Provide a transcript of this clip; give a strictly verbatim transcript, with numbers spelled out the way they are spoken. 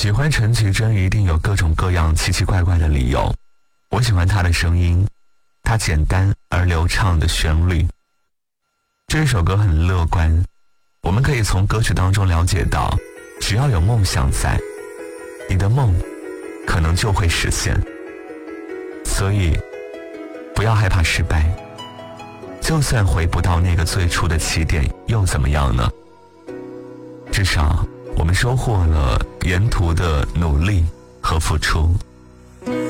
喜欢陈绮贞一定有各种各样奇奇怪怪的理由。我喜欢她的声音，她简单而流畅的旋律。这首歌很乐观，我们可以从歌曲当中了解到，只要有梦想在，你的梦可能就会实现。所以不要害怕失败，就算回不到那个最初的起点又怎么样呢？至少我们收获了沿途的努力和付出。